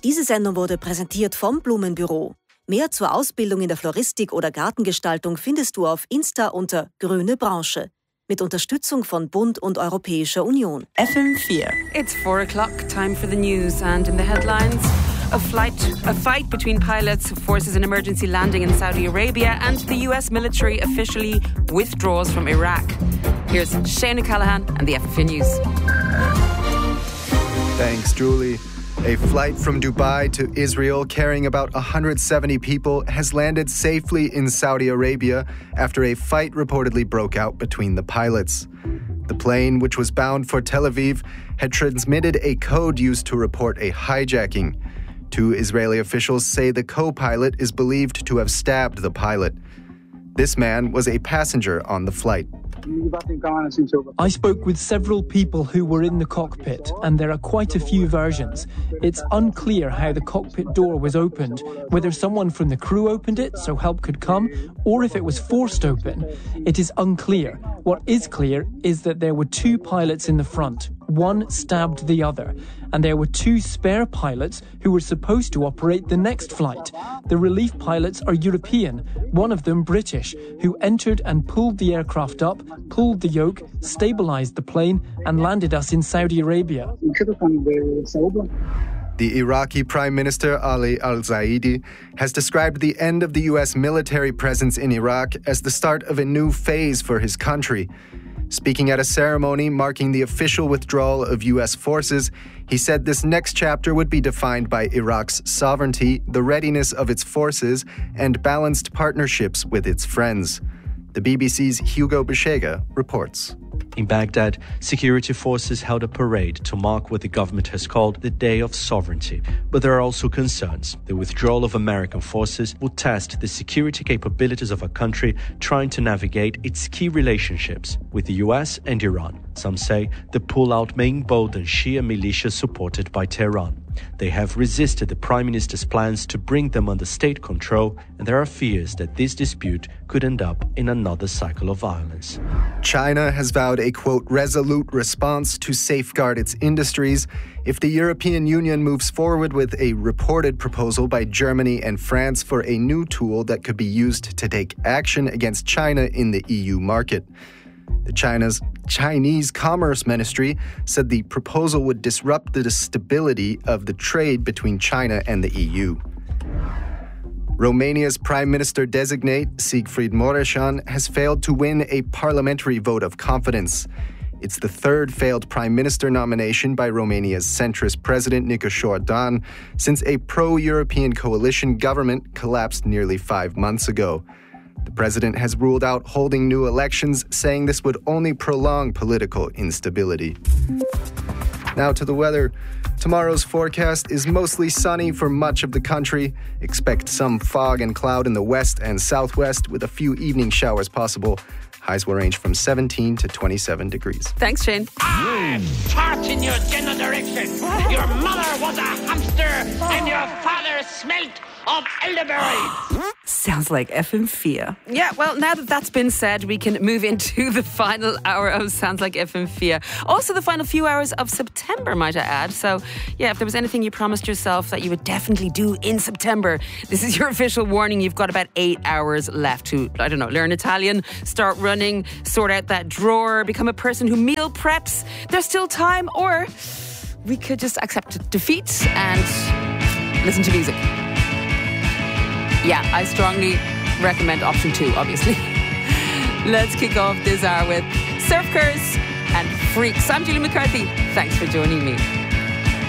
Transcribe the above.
Diese Sendung wurde präsentiert vom Blumenbüro. Mehr zur Ausbildung in der Floristik oder Gartengestaltung findest du auf Insta unter Grüne Branche. Mit Unterstützung von Bund und Europäischer Union. FM4. It's 4 o'clock, time for the news, and in the headlines, a fight between pilots forces an emergency landing in Saudi Arabia, and the US military officially withdraws from Iraq. Here's Shane O'Callaghan and the FM4 News. Thanks, Julie. A flight from Dubai to Israel carrying about 170 people has landed safely in Saudi Arabia after a fight reportedly broke out between the pilots. The plane, which was bound for Tel Aviv, had transmitted a code used to report a hijacking. 2 Israeli officials say the co-pilot is believed to have stabbed the pilot. This man was a passenger on the flight. I spoke with several people who were in the cockpit, and there are quite a few versions. It's unclear how the cockpit door was opened, whether someone from the crew opened it so help could come, or if it was forced open. It is unclear. What is clear is that there were 2 pilots in the front. One stabbed the other, and there were 2 spare pilots who were supposed to operate the next flight. The relief pilots are European, one of them British, who entered and pulled the aircraft up, pulled the yoke, stabilized the plane, and landed us in Saudi Arabia. The Iraqi Prime Minister Ali al-Zaidi has described the end of the U.S. military presence in Iraq as the start of a new phase for his country. Speaking at a ceremony marking the official withdrawal of U.S. forces, he said this next chapter would be defined by Iraq's sovereignty, the readiness of its forces, and balanced partnerships with its friends. The BBC's Hugo Beshega reports. In Baghdad, security forces held a parade to mark what the government has called the Day of Sovereignty. But there are also concerns. The withdrawal of American forces will test the security capabilities of a country trying to navigate its key relationships with the US and Iran. Some say the pullout may embolden Shia militias supported by Tehran. They have resisted the Prime Minister's plans to bring them under state control, and there are fears that this dispute could end up in another cycle of violence. China has vowed a, quote, resolute response to safeguard its industries if the European Union moves forward with a reported proposal by Germany and France for a new tool that could be used to take action against China in the EU market. The Chinese Commerce Ministry said the proposal would disrupt the stability of the trade between China and the EU. Romania's Prime Minister-designate, Siegfried Mureșan, has failed to win a parliamentary vote of confidence. It's the 3rd failed Prime Minister nomination by Romania's centrist President Nicușor Dan since a pro-European coalition government collapsed nearly 5 months ago. The president has ruled out holding new elections, saying this would only prolong political instability. Now to the weather. Tomorrow's forecast is mostly sunny for much of the country. Expect some fog and cloud in the west and southwest with a few evening showers possible. Highs will range from 17 to 27 degrees. Thanks, Shane. I fart in your general direction. Your mother was a hamster and your father smelt of elderberries. Sounds like FM4. Yeah, well, now that that's been said, we can move into the final hour of Sounds Like FM4. Also, the final few hours of September, might I add. So, yeah, if there was anything you promised yourself that you would definitely do in September, this is your official warning. You've got about 8 hours left to, I don't know, learn Italian, start running, sort out that drawer, become a person who meal preps. There's still time, or we could just accept defeat and listen to music. Yeah, I strongly recommend option 2, obviously. Let's kick off this hour with Surf Curse and Freaks. I'm Julie McCarthy. Thanks for joining me.